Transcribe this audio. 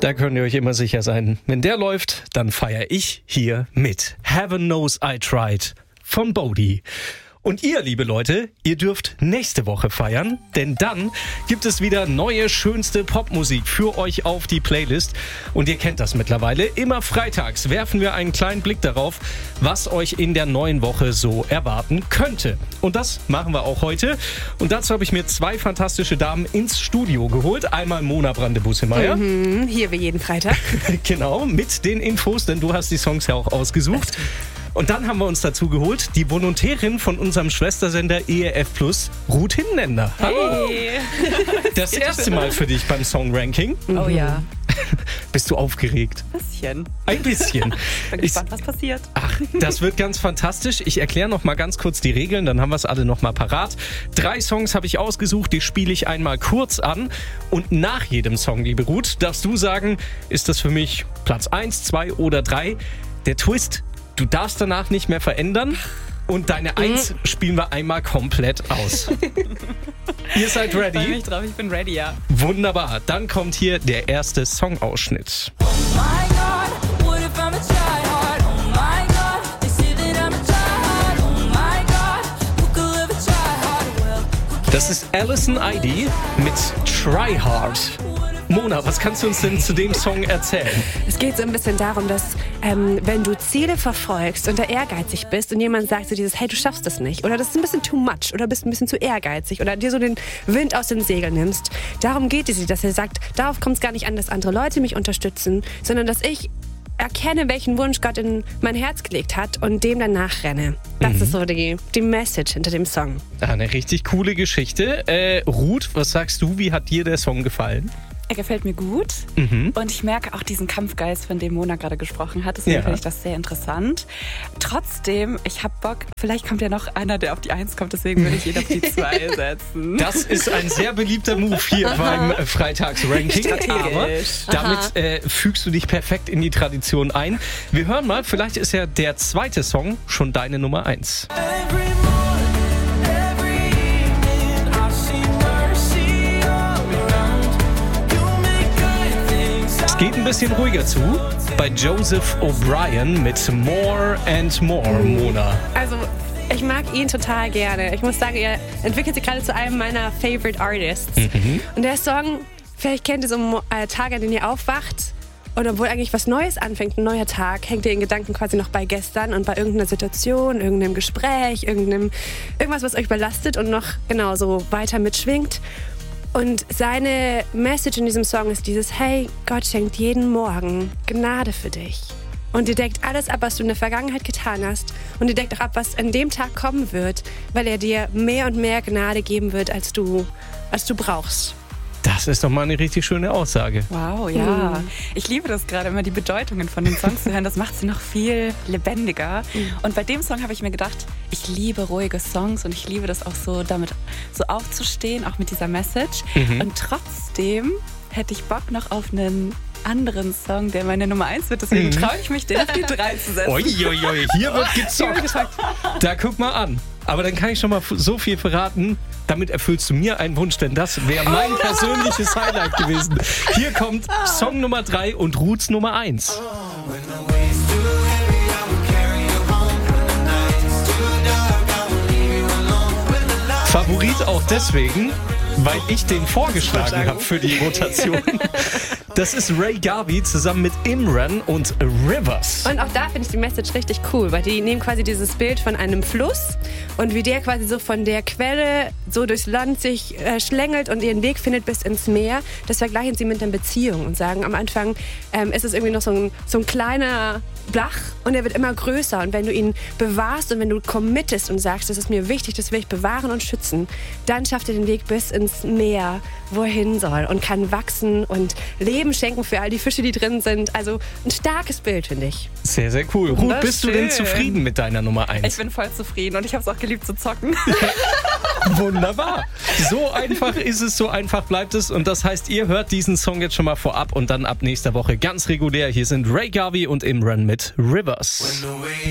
Da könnt ihr euch immer sicher sein. Wenn der läuft, dann feiere ich hier mit. Heaven Knows I Tried von Bodhi. Und ihr, liebe Leute, ihr dürft nächste Woche feiern, denn dann gibt es wieder neue, schönste Popmusik für euch auf die Playlist. Und ihr kennt das mittlerweile. Immer freitags werfen wir einen kleinen Blick darauf, was euch in der neuen Woche so erwarten könnte. Und das machen wir auch heute. Und dazu habe ich mir zwei fantastische Damen ins Studio geholt. Einmal Mona Brande-Bussemeyer. Hier wie jeden Freitag. Genau, mit den Infos, denn du hast die Songs ja auch ausgesucht. Und dann haben wir uns dazu geholt, die Volontärin von unserem Schwestersender ERF Plus, Ruth Hinländer. Hallo! Hey. Das erste Mal für dich beim Song-Ranking. Oh ja. Bist du aufgeregt? Bisschen. Ein bisschen. Bin gespannt, was passiert. Ach, das wird ganz fantastisch. Ich erkläre noch mal ganz kurz die Regeln, dann haben wir es alle noch mal parat. 3 Songs habe ich ausgesucht, die spiele ich einmal kurz an. Und nach jedem Song, liebe Ruth, darfst du sagen, ist das für mich Platz 1, 2 oder 3? Der Twist: Du darfst danach nicht mehr verändern und deine 1 spielen wir einmal komplett aus. Ihr seid ready? Ich freue mich drauf, ich bin ready, ja. Wunderbar, dann kommt hier der erste Songausschnitt. Das ist Alison ID mit Try Hard. Mona, was kannst du uns denn zu dem Song erzählen? Es geht so ein bisschen darum, dass wenn du Ziele verfolgst und da ehrgeizig bist und jemand sagt so dieses, hey, du schaffst das nicht oder das ist ein bisschen too much oder bist ein bisschen zu ehrgeizig oder dir so den Wind aus den Segeln nimmst. Darum geht es, dass er sagt, darauf kommt es gar nicht an, dass andere Leute mich unterstützen, sondern dass ich erkenne, welchen Wunsch Gott in mein Herz gelegt hat und dem dann nachrenne. Das ist so die Message hinter dem Song. Eine richtig coole Geschichte. Ruth, was sagst du, wie hat dir der Song gefallen? Er gefällt mir gut und ich merke auch diesen Kampfgeist, von dem Mona gerade gesprochen hat. Deswegen finde ich das sehr interessant. Trotzdem, ich habe Bock, vielleicht kommt ja noch einer, der auf die 1 kommt, deswegen würde ich ihn auf die 2 setzen. Das ist ein sehr beliebter Move hier beim Freitags-Ranking. Aber damit fügst du dich perfekt in die Tradition ein. Wir hören mal, vielleicht ist ja der zweite Song schon deine Nummer 1. Geht ein bisschen ruhiger zu bei Joseph O'Brien mit More and More, Mona. Also, ich mag ihn total gerne. Ich muss sagen, er entwickelt sich gerade zu einem meiner Favorite Artists. Und der Song, vielleicht kennt ihr so Tage, an denen ihr aufwacht und obwohl eigentlich was Neues anfängt, ein neuer Tag, hängt ihr in Gedanken quasi noch bei gestern und bei irgendeiner Situation, irgendeinem Gespräch, irgendwas, was euch belastet und noch genauso weiter mitschwingt. Und seine Message in diesem Song ist dieses, hey, Gott schenkt jeden Morgen Gnade für dich. Und dir deckt alles ab, was du in der Vergangenheit getan hast. Und dir deckt auch ab, was an dem Tag kommen wird, weil er dir mehr und mehr Gnade geben wird, als du brauchst. Das ist doch mal eine richtig schöne Aussage. Wow, ja. Ich liebe das gerade, immer die Bedeutungen von den Songs zu hören. Das macht sie noch viel lebendiger. Und bei dem Song habe ich mir gedacht, ich liebe ruhige Songs und ich liebe das auch so, damit so aufzustehen, auch mit dieser Message. Und trotzdem hätte ich Bock noch auf einen anderen Song, der meine Nummer 1 wird. Deswegen traue ich mich, den auf die 3 zu setzen. Uiuiui, hier wird gezockt. Da guck mal an. Aber dann kann ich schon mal so viel verraten. Damit erfüllst du mir einen Wunsch, denn das wäre mein persönliches Highlight gewesen. Hier kommt Song Nummer 3 und Ruths Nummer 1. Favorit auch deswegen, weil ich den vorgeschlagen habe für die Rotation. Das ist Ray Garvey zusammen mit Imran und Rivers. Und auch da finde ich die Message richtig cool, weil die nehmen quasi dieses Bild von einem Fluss und wie der quasi so von der Quelle so durchs Land sich schlängelt und ihren Weg findet bis ins Meer. Das vergleichen sie mit einer Beziehung und sagen, am Anfang ist es irgendwie noch so ein kleiner Bach und er wird immer größer. Und wenn du ihn bewahrst und wenn du committest und sagst, das ist mir wichtig, das will ich bewahren und schützen, dann schafft er den Weg bis ins Meer, wo er hin soll und kann wachsen und Leben schenken für all die Fische, die drin sind. Also ein starkes Bild, finde ich. Sehr, sehr cool. Ruth, bist du denn zufrieden mit deiner Nummer 1? Ich bin voll zufrieden und ich habe es auch geliebt zu zocken. Wunderbar. So einfach ist es, so einfach bleibt es. Und das heißt, ihr hört diesen Song jetzt schon mal vorab und dann ab nächster Woche ganz regulär. Hier sind Ray Garvey und Imran mit Rivers.